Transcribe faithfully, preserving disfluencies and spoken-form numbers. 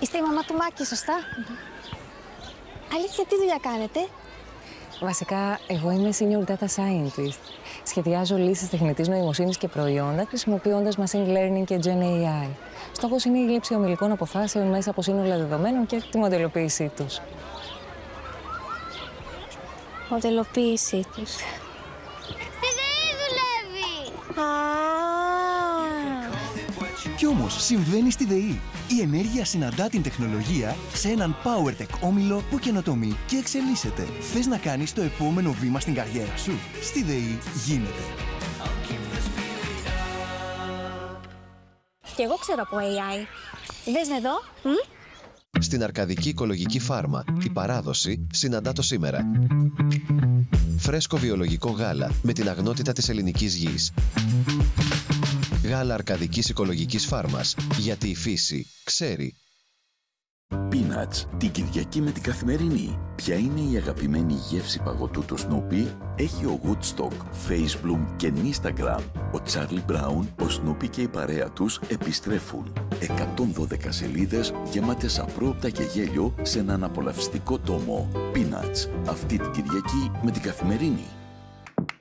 Είστε η μαμά του Μάκη, σωστά? Mm-hmm. Αλήθεια, τι δουλειά κάνετε? Βασικά, εγώ είμαι senior data scientist. Σχεδιάζω λύσεις τεχνητής νοημοσύνης και προϊόντα χρησιμοποιώντας machine learning και Gen έι άι. Στόχος είναι η λήψη ομιλικών αποφάσεων μέσα από σύνολα δεδομένων και τη μοντελοποίησή τους. Μοντελοποίησή τους. Στη ΔΕΗ δουλεύει! Α. Κι όμως συμβαίνει στη ΔΕΗ. Η ενέργεια συναντά την τεχνολογία σε έναν PowerTech όμιλο που καινοτομεί και εξελίσσεται. Θες να κάνεις το επόμενο βήμα στην καριέρα σου? Στη ΔΕΗ γίνεται. Και εγώ ξέρω από έι άι. Δες με εδώ. Μ? Στην Αρκαδική Οικολογική Φάρμα, η παράδοση συναντά το σήμερα. Φρέσκο βιολογικό γάλα με την αγνότητα της ελληνικής γης. Γάλα Αρκαδικής Οικολογικής Φάρμας, γιατί η φύση ξέρει. Peanuts, την Κυριακή με την Καθημερινή. Ποια είναι η αγαπημένη γεύση παγωτού του Snoopy? Έχει ο Woodstock, Facebook και Instagram. Ο Charlie Brown, ο Snoopy και η παρέα τους επιστρέφουν. εκατόν δώδεκα σελίδες γεμάτες απρόοπτα και γέλιο σε έναν απολαυστικό τόμο. Peanuts, αυτή την Κυριακή με την Καθημερινή.